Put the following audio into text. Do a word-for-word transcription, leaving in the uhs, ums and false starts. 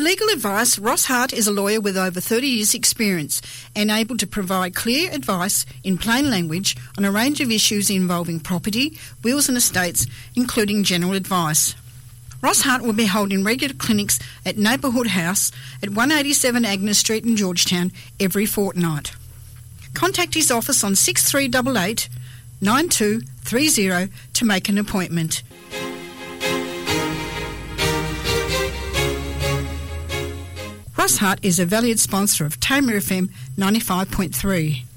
legal advice, Ross Hart is a lawyer with over thirty years' experience and able to provide clear advice in plain language on a range of issues involving property, wills and estates, including general advice. Ross Hart will be holding regular clinics at Neighbourhood House at one eighty-seven Agnes Street in Georgetown every fortnight. Contact his office on six three eight eight, nine two three zero to make an appointment. Ross Hart is a valued sponsor of Tamer F M ninety-five point three.